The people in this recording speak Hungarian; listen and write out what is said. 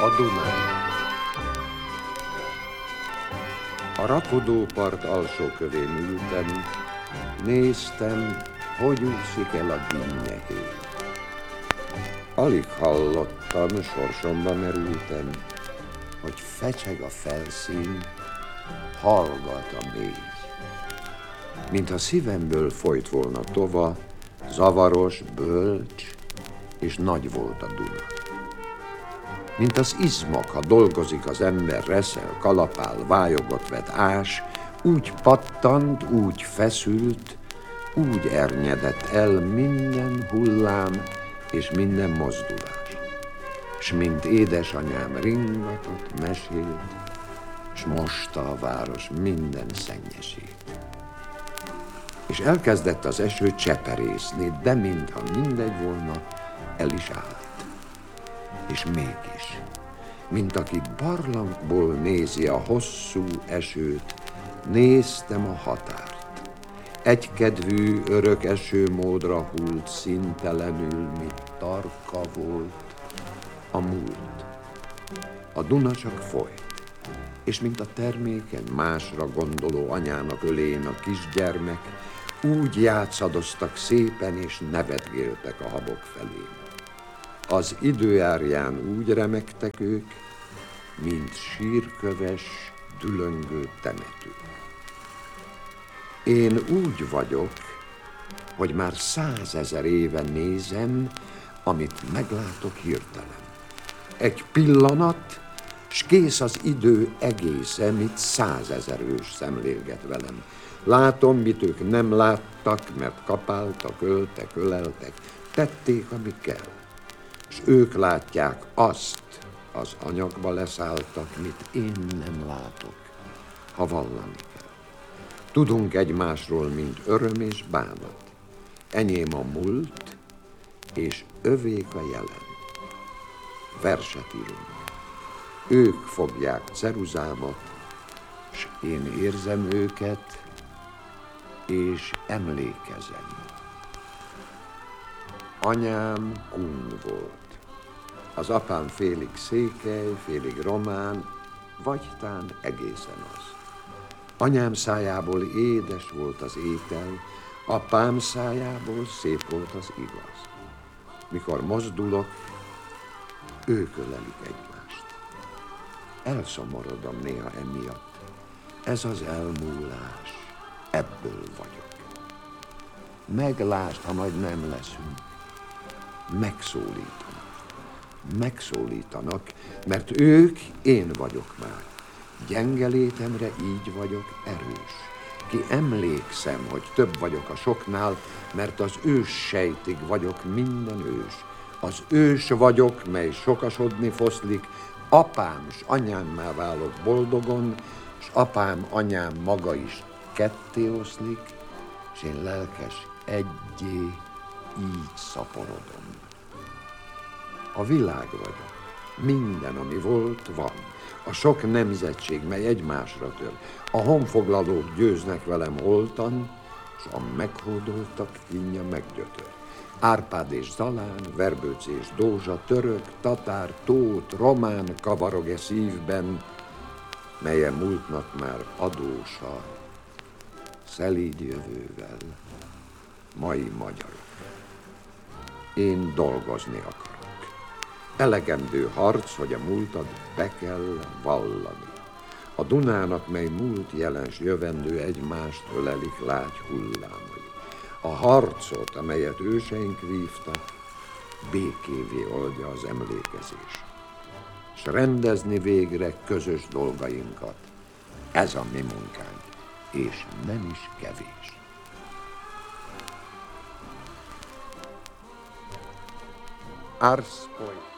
A Dunán. A rakodópart alsó kövén ültem, néztem, hogy úszik el a dinnyehé. Alig hallottam, sorsomba merültem, hogy fecseg a felszín, hallgat a mély. Mintha szívemből folyt volna tova, zavaros, bölcs és nagy volt a Duna. Mint az izmok, ha dolgozik az ember, reszel, kalapál, vályogot vet, ás, úgy pattant, úgy feszült, úgy ernyedett el minden hullám és minden mozdulás. S mint édesanyám ringatott, mesélt, s mosta a város minden szennyesét. És elkezdett az eső cseperészni, de mintha mindegy volna, el is állt. És mégis, mint aki barlangból nézi a hosszú esőt, néztem a határt. Egykedvű, örök esőmódra hult, színtelenül, mint tarka volt a múlt. A Duna csak folyt, és mint a termékeny, másra gondoló anyának ölén a kisgyermek, úgy játszadoztak szépen, és nevetgéltek a habok felé. Az időjárján úgy remegtek ők, mint sírköves, dülöngő temető. Én úgy vagyok, hogy már 100 000 éve nézem, amit meglátok hirtelen. Egy pillanat, s kész az idő egésze, mit 100 000 ős szemlélget velem. Látom, mit ők nem láttak, mert kapáltak, öltek, öleltek, tették, ami kell. És ők látják azt, az anyagba leszálltak, mit én nem látok, ha vallani kell. Tudunk egymásról, mint öröm és bánat. Enyém a múlt, és övék a jelen. Verset írunk. Ők fogják ceruzámat, s én érzem őket, és emlékezem. Anyám kun volt. Az apám félig székely, félig román, vagy tán egészen az. Anyám szájából édes volt az étel, apám szájából szép volt az igaz. Mikor mozdulok, ők ölelik egymást. Elszomorodom néha emiatt. Ez az elmúlás, ebből vagyok. Meglásd, ha majd nem leszünk. Megszólítanak, mert ők én vagyok már. Gyenge létemre így vagyok erős. Ki emlékszem, hogy több vagyok a soknál, mert az ős sejtig vagyok minden ős. Az ős vagyok, mely sokasodni foszlik, apám s anyámmá válok boldogon, s apám, anyám maga is ketté oszlik, s én lelkes egyé így szaporodom. A világ vagyok. Minden, ami volt, van. A sok nemzetség, mely egymásra tör. A honfoglalók győznek velem holtan, s a meghódoltak kínja meggyötör. Árpád és Zalán, Verbőc és Dózsa, török, tatár, tót, román kavarog-e szívben, melye múltnak már adósa, szelíd jövővel, mai magyarok. Én dolgozni akarok. Elegendő harc, hogy a múltat be kell vallani. A Dunának, mely múlt jelens jövendő, egymást ölelik lágy hullámai. A harcot, amelyet őseink vívtak, békévé oldja az emlékezés. S rendezni végre közös dolgainkat. Ez a mi munkánk, és nem is kevés. Ars poet.